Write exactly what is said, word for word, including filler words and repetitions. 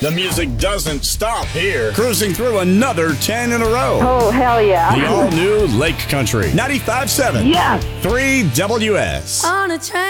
The music doesn't stop here. Cruising through another ten in a row. Oh, hell yeah. The all-new Lake Country. ninety-five point seven. Yes. three W S. On a train.